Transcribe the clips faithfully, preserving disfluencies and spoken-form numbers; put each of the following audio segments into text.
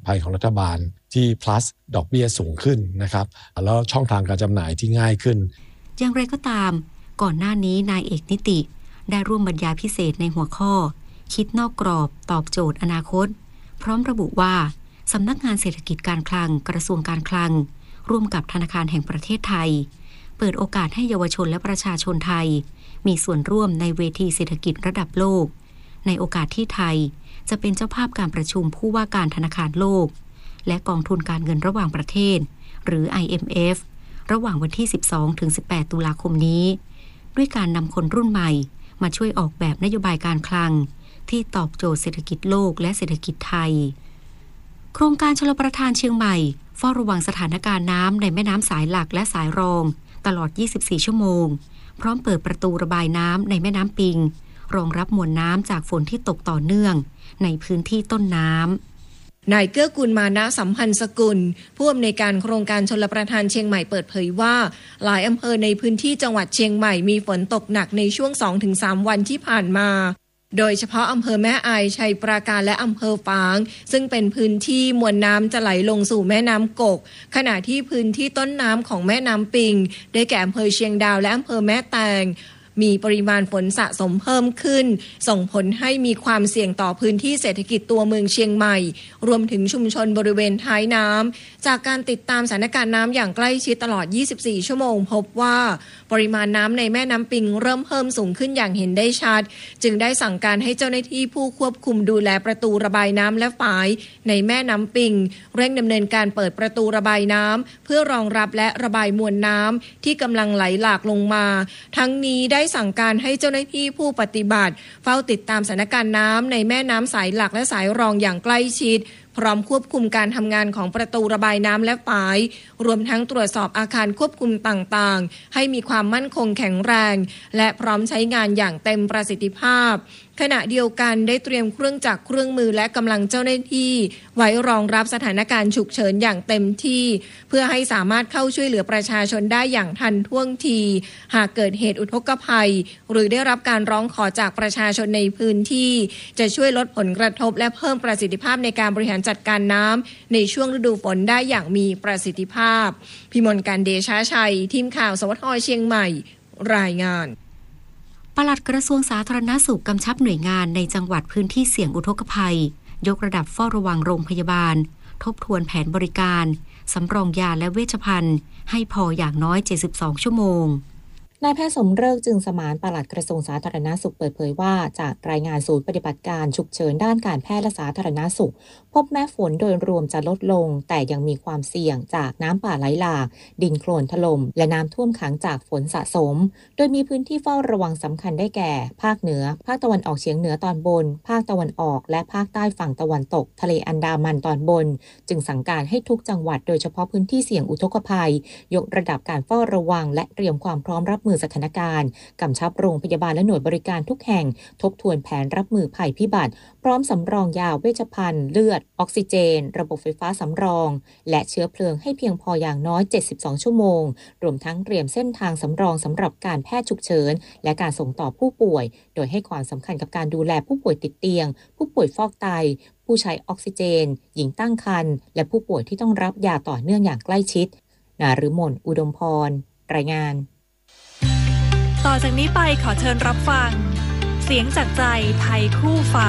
ภัยของรัฐบาลที่ plus ดอกเบี้ยสูงขึ้นนะครับแล้วช่องทางการจำหน่ายที่ง่ายขึ้นอย่างไรก็ตามก่อนหน้านี้นายเอกนิติได้ร่วมบรรยายพิเศษในหัวข้อคิดนอกกรอบตอบโจทย์อนาคตพร้อมระบุว่าสำนักงานเศรษฐกิจการคลังกระทรวงการคลังร่วมกับธนาคารแห่งประเทศไทยเปิดโอกาสให้เยาวชนและประชาชนไทยมีส่วนร่วมในเวทีเศรษฐกิจระดับโลกในโอกาสที่ไทยจะเป็นเจ้าภาพการประชุมผู้ว่าการธนาคารโลกและกองทุนการเงินระหว่างประเทศหรือ ไอ เอ็ม เอฟ ระหว่างวันที่ สิบสองถึงสิบแปด ตุลาคมนี้ด้วยการนำคนรุ่นใหม่มาช่วยออกแบบนโยบายการคลังที่ตอบโจทย์เศรษฐกิจโลกและเศรษฐกิจไทยโครงการชลประทานเชียงใหม่เฝ้าระวังสถานการณ์น้ำในแม่น้ำสายหลักและสายรองตลอด ยี่สิบสี่ ชั่วโมงพร้อมเปิดประตูระบายน้ำในแม่น้ำปิงรองรับมวลน้ำจากฝนที่ตกต่อเนื่องในพื้นที่ต้นน้ำนายเกื้อกูลมานะสัมพันธ์สกุลผู้อำนวยการโครงการชลประทานเชียงใหม่เปิดเผยว่าหลายอำเภอในพื้นที่จังหวัดเชียงใหม่มีฝนตกหนักในช่วง สองถึงสาม วันที่ผ่านมาโดยเฉพาะอำเภอแม่อายชัยปราการและอำเภอฝางซึ่งเป็นพื้นที่มวลน้ำจะไหลลงสู่แม่น้ำกกขณะที่พื้นที่ต้นน้ำของแม่น้ำปิงได้แก่อำเภอเชียงดาวและอำเภอแม่แตงมีปริมาณฝนสะสมเพิ่มขึ้นส่งผลให้มีความเสี่ยงต่อพื้นที่เศรษฐกิจตัวเมืองเชียงใหม่รวมถึงชุมชนบริเวณท้ายน้ำจากการติดตามสถานการณ์น้ำอย่างใกล้ชิดตลอด ยี่สิบสี่ ชั่วโมงพบว่าปริมาณน้ำในแม่น้ำปิงเริ่มเพิ่มสูงขึ้นอย่างเห็นได้ชัดจึงได้สั่งการให้เจ้าหน้าที่ผู้ควบคุมดูแลประตูระบายน้ำและฝายในแม่น้ำปิงเร่งดำเนินการเปิดประตูระบายน้ำเพื่อรองรับและระบายมวลน้ำที่กำลังไหลหลากลงมาทั้งนี้ได้สั่งการให้เจ้าหน้าที่ผู้ปฏิบัติเฝ้าติดตามสถานการณ์น้ำในแม่น้ำสายหลักและสายรองอย่างใกล้ชิดพร้อมควบคุมการทำงานของประตูระบายน้ำและฝายรวมทั้งตรวจสอบอาคารควบคุมต่างๆให้มีความมั่นคงแข็งแรงและพร้อมใช้งานอย่างเต็มประสิทธิภาพขณะเดียวกันได้เตรียมเครื่องจักรเครื่องมือและกำลังเจ้าหน้าที่ไว้รองรับสถานการณ์ฉุกเฉินอย่างเต็มที่เพื่อให้สามารถเข้าช่วยเหลือประชาชนได้อย่างทันท่วงทีหากเกิดเหตุอุทกภัยหรือได้รับการร้องขอจากประชาชนในพื้นที่จะช่วยลดผลกระทบและเพิ่มประสิทธิภาพในการบริหารจัดการน้ำในช่วงฤดูฝนได้อย่างมีประสิทธิภาพพิมลการเดชาชัยทีมข่าวสวทเชียงใหม่รายงานปลัดกระทรวงสาธารณสุขกำชับหน่วยงานในจังหวัดพื้นที่เสี่ยงอุทกภัยยกระดับเฝ้าระวังโรงพยาบาลทบทวนแผนบริการสำรองยาและเวชภัณฑ์ให้พออย่างน้อยเจ็ดสิบสองชั่วโมงนายแพทย์สมฤกษ์จึงสมานปลัดกระทรวงสาธารณสุขเปิดเผยว่าจากรายงานศูนย์ปฏิบัติการฉุกเฉินด้านการแพทย์และสาธารณสุขพบแม้ฝนโดยรวมจะลดลงแต่ยังมีความเสี่ยงจากน้ำป่าไหลหลากดินโคลนถล่มและน้ำท่วมขังจากฝนสะสมโดยมีพื้นที่เฝ้าระวังสำคัญได้แก่ภาคเหนือภาคตะวันออกเฉียงเหนือตอนบนภาคตะวันออกและภาคใต้ฝั่งตะวันตกทะเลอันดามันตอนบนจึงสั่งการให้ทุกจังหวัดโดยเฉพาะพื้นที่เสี่ยงอุทกภัยยกระดับการเฝ้าระวังและเตรียมความพร้อมรับมือสถานการณ์กำชับโรงพยาบาลและหน่วยบริการทุกแห่งทบทวนแผนรับมือภัยพิบัติพร้อมสำรองยาเวชภัณฑ์เลือดออกซิเจนระบบไฟฟ้าสำรองและเชื้อเพลิงให้เพียงพออย่างน้อยเจ็ดสิบสองชั่วโมงรวมทั้งเตรียมเส้นทางสำรองสำหรับการแพทย์ฉุกเฉินและการส่งต่อผู้ป่วยโดยให้ความสำคัญกับการดูแลผู้ป่วยติดเตียงผู้ป่วยฟอกไตผู้ใช้ออกซิเจนหญิงตั้งครรภ์และผู้ป่วยที่ต้องรับยาต่อเนื่องอย่างใกล้ชิดนฤมลอุดมพรรายงานต่อจากนี้ไปขอเชิญรับฟังเสียงจากใจไทยคู่ฟ้า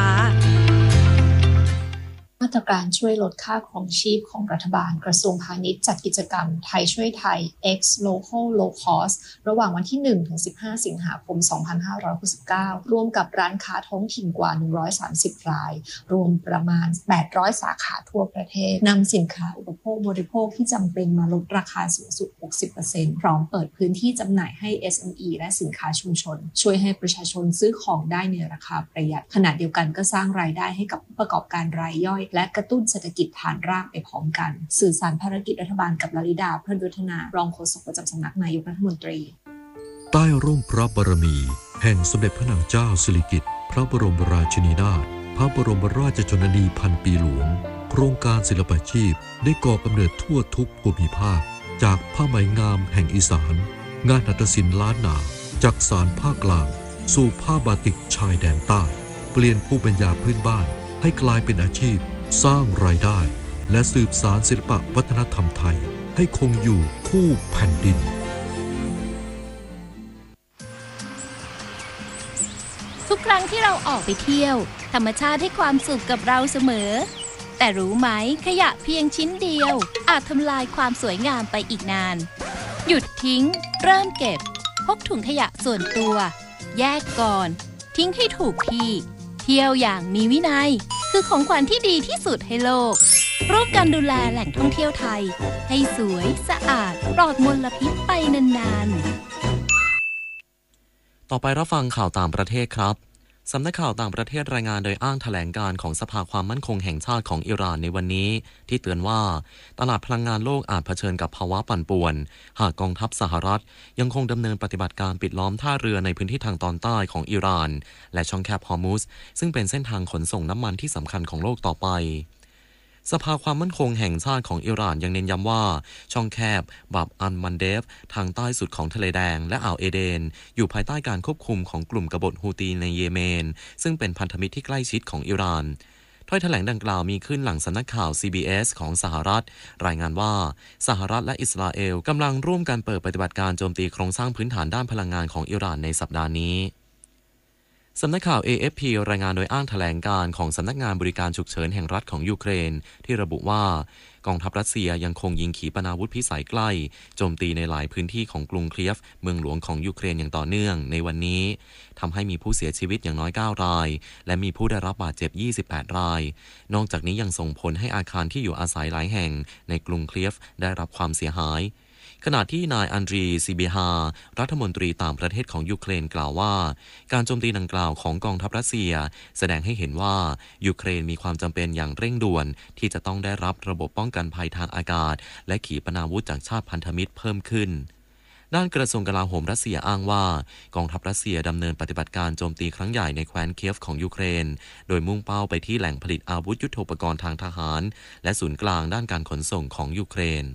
มาตรการช่วยลดค่าครองชีพของรัฐบาลกระทรวงพาณิชย์จัดกิจกรรมไทยช่วยไทย X Local Low Cost ระหว่างวันที่ หนึ่งถึงสิบห้า สิงหาคม สองพันห้าร้อยหกสิบเก้า ร่วมกับร้านค้าท้องถิ่นกว่า หนึ่งร้อยสามสิบ รายรวมประมาณ แปดร้อย สาขาทั่วประเทศนำสินค้าอุปโภคบริโภคที่จำเป็นมาลดราคาสูงสุด หกสิบเปอร์เซ็นต์ พร้อมเปิดพื้นที่จำหน่ายให้ เอส เอ็ม อี และสินค้าชุมชนช่วยให้ประชาชนซื้อของได้ในราคาประหยัดขณะเดียวกันก็สร้างรายได้ให้กับผู้ประกอบการรายย่อยและกระตุ้นเศรษฐกิจฐานรากไปพร้อมกันสื่อสารภารกิจรัฐบาลกับลลิดาเพื่อนวัฒนารองโฆษกประจำสำนักนายกรัฐมนตรีใต้ร่มพระบารมีแห่งสมเด็จพระนางเจ้าสิริกิติ์พระบรมราชินีนาถพระบรมราชชนนีพันปีหลวงโครงการศิลปาชีพได้ก่อกำเนิดทั่วทุกภูมิภาคจากผ้าไหมงามแห่งอีสานงานหัตถศิลป์ล้านนาจากสานภาคกลางสู่ผ้าบาติกชายแดนใต้เปลี่ยนภูมิปัญญาพื้นบ้านให้กลายเป็นอาชีพสร้างรายได้และสืบสานศิลปวัฒนธรรมไทยให้คงอยู่คู่แผ่นดินทุกครั้งที่เราออกไปเที่ยวธรรมชาติให้ความสุขกับเราเสมอแต่รู้ไหมขยะเพียงชิ้นเดียวอาจทำลายความสวยงามไปอีกนานหยุดทิ้งเริ่มเก็บพกถุงขยะส่วนตัวแยกก่อนทิ้งให้ถูกที่เที่ยวอย่างมีวินัยคือของขวัญที่ดีที่สุดให้โลกร่วมกันดูแลแหล่งท่องเที่ยวไทยให้สวยสะอาดปลอดมลพิษไปนานๆต่อไปรับฟังข่าวต่างประเทศครับสำนักข่าวต่างประเทศรายงานโดยอ้างแถลงการของสภาความมั่นคงแห่งชาติของอิหร่านในวันนี้ที่เตือนว่าตลาดพลังงานโลกอาจเผชิญกับภาวะปั่นป่วนหากกองทัพสหรัฐยังคงดำเนินปฏิบัติการปิดล้อมท่าเรือในพื้นที่ทางตอนใต้ของอิหร่านและช่องแคบฮอร์มุซซึ่งเป็นเส้นทางขนส่งน้ำมันที่สำคัญของโลกต่อไปสภาความมั่นคงแห่งชาติของอิหร่านยังเน้นย้ำว่าช่องแคบบาบอัลมันเดฟทางใต้สุดของทะเลแดงและอ่าวเอเดนอยู่ภายใต้การควบคุมของกลุ่มกบฏฮูตีในเยเมนซึ่งเป็นพันธมิตรที่ใกล้ชิดของอิหร่านถ้อยแถลงดังกล่าวมีขึ้นหลังสำนักข่าว ซี บี เอส ของสหรัฐรายงานว่าสหรัฐและอิสราเอลกำลังร่วมกันเปิดปฏิบัติการโจมตีโครงสร้างพื้นฐานด้านพลังงานของอิหร่านในสัปดาห์นี้สำนักข่าว เอ เอฟ พี รายงานโดยอ้างแถลงการของสำนักงานบริการฉุกเฉินแห่งรัฐของยูเครนที่ระบุว่ากองทัพรัสเซียยังคงยิงขีปนาวุธพิสัยใกล้โจมตีในหลายพื้นที่ของกรุงเคียฟเมืองหลวงของยูเครนอย่างต่อเนื่องในวันนี้ทำให้มีผู้เสียชีวิตอย่างน้อยเก้ารายและมีผู้ได้รับบาดเจ็บยี่สิบแปดรายนอกจากนี้ยังส่งผลให้อาคารที่อยู่อาศัยหลายแห่งในกรุงเคียฟได้รับความเสียหายขณะที่นายอันดรีซิเบฮารัฐมนตรีต่างประเทศของยูเครนกล่าวว่าการโจมตีดังกล่าวของกองทัพรัสเซียแสดงให้เห็นว่ายูเครนมีความจำเป็นอย่างเร่งด่วนที่จะต้องได้รับระบบป้องกันภัยทางอากาศและขีปนาวุธจากชาติพันธมิตรเพิ่มขึ้นด้านกระทรวงกลาโหมรัสเซียอ้างว่ากองทัพรัสเซียดำเนินปฏิบัติการโจมตีครั้งใหญ่ในแคว้นเคียฟของยูเครนโดยมุ่งเป้าไปที่แหล่งผลิตอาวุธยุทโธปกรณ์ทางทหารและศูนย์กลางด้านการขนส่งของยูเครน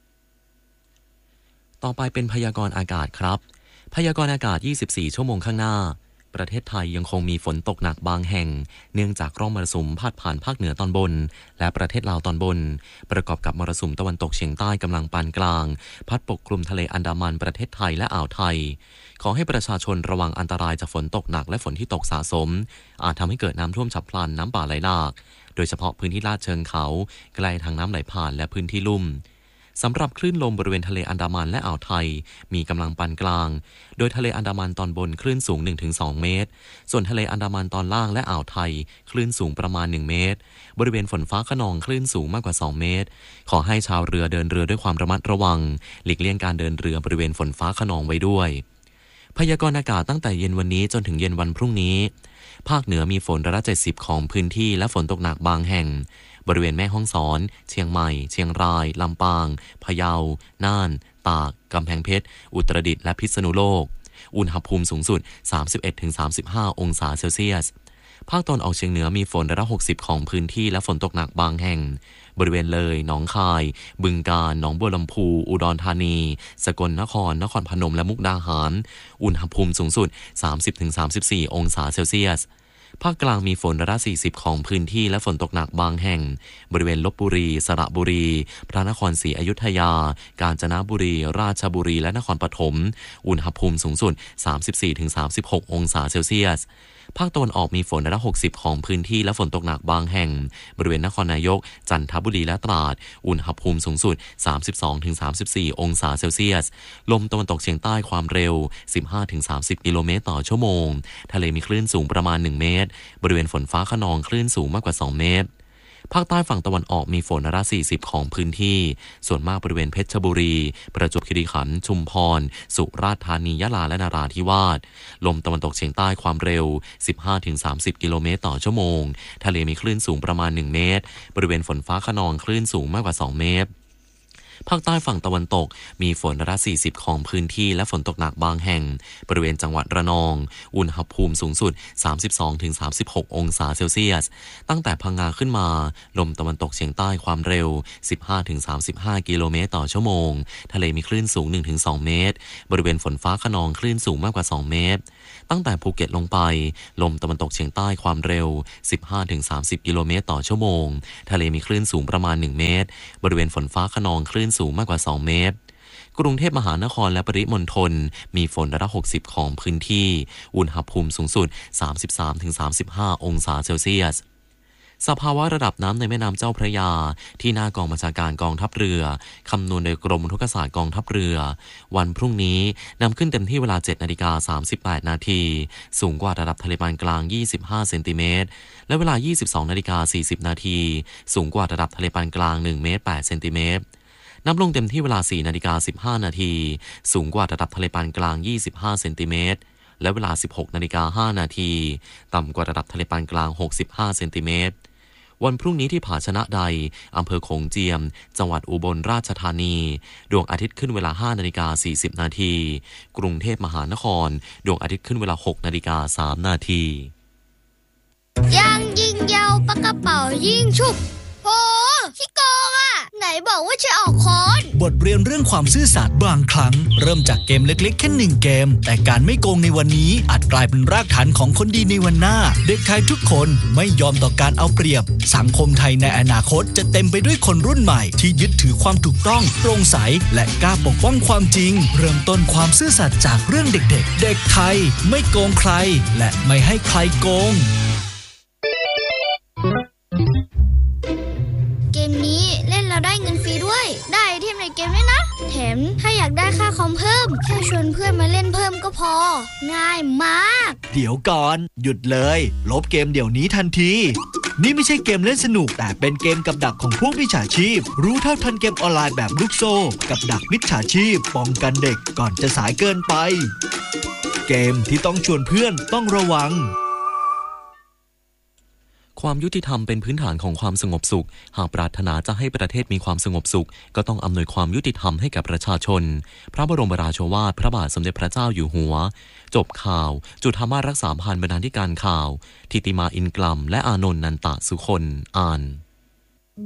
ต่อไปเป็นพยากรณ์อากาศครับพยากรณ์อากาศยี่สิบสี่ชั่วโมงข้างหน้าประเทศไทยยังคงมีฝนตกหนักบางแห่งเนื่องจากร่องมรสุมพาดผ่านภาคเหนือตอนบนและประเทศลาวตอนบนประกอบกับมรสุมตะวันตกเฉียงใต้กำลังปานกลางพัดปกคลุมทะเลอันดามันประเทศไทยและอ่าวไทยขอให้ประชาชนระวังอันตรายจากฝนตกหนักและฝนที่ตกสะสมอาจทำให้เกิดน้ำท่วมฉับพลันน้ำป่าไหลหลากโดยเฉพาะพื้นที่ลาดเชิงเขาใกล้ทางน้ำไหลผ่านและพื้นที่ลุ่มสำหรับคลื่นลมบริเวณทะเลอันดามันและอ่าวไทยมีกำลังปานกลางโดยทะเลอันดามันตอนบนคลื่นสูง หนึ่งถึงสอง เมตรส่วนทะเลอันดามันตอนล่างและอ่าวไทยคลื่นสูงประมาณหนึ่งเมตรบริเวณฝนฟ้าคะนองคลื่นสูงมากกว่าสองเมตรขอให้ชาวเรือเดินเรือด้วยความระมัดระวังหลีกเลี่ยงการเดินเรือบริเวณฝนฟ้าคะนองไว้ด้วยพยากรณ์อากาศตั้งแต่เย็นวันนี้จนถึงเย็นวันพรุ่งนี้ภาคเหนือมีฝนร้อยละเจ็ดสิบของพื้นที่และฝนตกหนักบางแห่งบริเวณแม่ฮ่องสอนเชียงใหม่เชียงรายลำปางพะเยาน่านตากกำแพงเพชรอุตรดิตถ์และพิษณุโลกอุณหภูมิสูงสุด สามสิบเอ็ดถึงสามสิบห้า องศาเซลเซียสภาคตะวันออกเฉียงเหนือมีฝนร้อยละหกสิบของพื้นที่และฝนตกหนักบางแห่งบริเวณเลยหนองคายบึงกาฬหนองบัวลำพูอุดรธานีสกลนครนครพนมและมุกดาหารอุณหภูมิสูงสุด สามสิบถึงสามสิบสี่ องศาเซลเซียสภาคกลางมีฝนร้อยละสี่สิบของพื้นที่และฝนตกหนักบางแห่งบริเวณลพบุรีสระบุรีพระนครศรีอยุธยากาญจนบุรีราชบุรีและนครปฐมอุณหภูมิสูงสุด สามสิบสี่ถึงสามสิบหก องศาเซลเซียสภาคตะวันออกมีฝนร้อยละหกสิบของพื้นที่และฝนตกหนักบางแห่งบริเวณนครนายกจันทบุรีและตราดอุณหภูมิสูงสุด สามสิบสองถึงสามสิบสี่ องศาเซลเซียสลมตะวันตกเฉียงใต้ความเร็ว สิบห้าถึงสามสิบ กิโลเมตรต่อชั่วโมงทะเลมีคลื่นสูงประมาณหนึ่งเมตรบริเวณฝนฟ้าคะนองคลื่นสูงมากกว่าสองเมตรภาคใต้ฝั่งตะวันออกมีฝนร้อยละสี่สิบของพื้นที่ส่วนมากบริเวณเพชรบุรีประจวบคีรีขันธ์ชุมพรสุราษฎร์ธานียะลาและนราธิวาสลมตะวันตกเฉียงใต้ความเร็ว สิบห้าถึงสามสิบ กิโลเมตรต่อชั่วโมงทะเลมีคลื่นสูงประมาณหนึ่งเมตรบริเวณฝนฟ้าคะนองคลื่นสูงมากกว่าสองเมตรภาคใต้ฝั่งตะวันตกมีฝนร้อยละสี่สิบของพื้นที่และฝนตกหนักบางแห่งบริเวณจังหวัดระนองอุณหภูมิสูงสุด สามสิบสองถึงสามสิบหก องศาเซลเซียสตั้งแต่พังงาขึ้นมาลมตะวันตกเฉียงใต้ความเร็ว สิบห้าถึงสามสิบห้า กิโลเมตรต่อชั่วโมงทะเลมีคลื่นสูง หนึ่งถึงสอง เมตรบริเวณฝนฟ้าคะนองคลื่นสูงมากกว่าสองเมตรตั้งแต่ภูเก็ตลงไปลมตะวันตกเฉียงใต้ความเร็ว สิบห้าถึงสามสิบ กิโลเมตรต่อชั่วโมงทะเลมีคลื่นสูงประมาณหนึ่งเมตรบริเวณฝนฟ้าคะนองคลื่นสูงมากกว่าสองเมตรกรุงเทพมหานครและปริมณฑลมีฝนร้อยละหกสิบของพื้นที่อุณหภูมิสูงสุด สามสิบสามถึงสามสิบห้า องศาเซลเซียสสภาวะระดับน้ำในแม่น้ำเจ้าพระยาที่หน้ากองบัญชาการกองทัพเรือคำนวณโดยกรมอุทกศาสตร์กองทัพเรือวันพรุ่งนี้นำขึ้นเต็มที่เวลา เจ็ดนาฬิกาสามสิบแปด นาทีสูงกว่าระดับทะเลปานกลางยี่สิบห้าเซนติเมตรและเวลา ยี่สิบสองนาฬิกาสี่สิบ นาทีสูงกว่าระดับทะเลปานกลางหนึ่งเมตรแปดเซนติเมตรน้ำลงเต็มที่เวลา สี่นาฬิกาสิบห้า นาทีสูงกว่าระดับทะเลปานกลางยี่สิบห้าเซนติเมตรและเวลา สิบหกนาฬิกาห้า นาทีต่ำกว่าระดับทะเลปานกลางหกสิบห้าเซนติเมตรวันพรุ่งนี้ที่ผาชนะใดอำเภอโขงเจียมจังหวัดอุบลราชธานีดวงอาทิตย์ขึ้นเวลา ห้านาฬิกาสี่สิบ นาทีกรุงเทพมหานครดวงอาทิตย์ขึ้นเวลา หกนาฬิกาสาม นาทียางยิงยาวปากกระเป๋ายิงชุบโหขี้โกงอ่ะไหนบอกว่าจะออกคอนบทเรียนเรื่องความซื่อสัตย์บางครั้งเริ่มจากเกมเล็กๆแค่หนึ่งเกมแต่การไม่โกงในวันนี้อาจกลายเป็นรากฐานของคนดีในวันหน้าเด็กไทยทุกคนไม่ยอมต่อการเอาเปรียบสังคมไทยในอนาคตจะเต็มไปด้วยคนรุ่นใหม่ที่ยึดถือความถูกต้องโปร่งใสและกล้าปกป้องความจริงเริ่มต้นความซื่อสัตย์จากเรื่องเด็กๆเด็กไทยไม่โกงใครและไม่ให้ใครโกงเกมนี้เล่นแล้วได้เงินฟรีด้วยได้ไอเทมในเกมด้วยนะแถมถ้าอยากได้ค่าคอมเพิ่มแค่ชวนเพื่อนมาเล่นเพิ่มก็พอง่ายมากเดี๋ยวก่อนหยุดเลยลบเกมเดี๋ยวนี้ทันทีนี่ไม่ใช่เกมเล่นสนุกแต่เป็นเกมกับดักของพวกมิจฉาชีพรู้เท่าทันเกมออนไลน์แบบลูกโซ่กับดักมิจฉาชีพป้องกันเด็กก่อนจะสายเกินไปเกมที่ต้องชวนเพื่อนต้องระวังความยุติธรรมเป็นพื้นฐานของความสงบสุขหากปรารถนาจะให้ประเทศมีความสงบสุขก็ต้องอำนวยความยุติธรรมให้กับประชาชนพระบรมราโชวาทพระบาทสมเด็จพระเจ้าอยู่หัวจบข่าวจุฑามาสรักษาพันธ์บรรณาธิการข่าวทิติมาอินกลัมและอานนท์นันตะสุคนอ่าน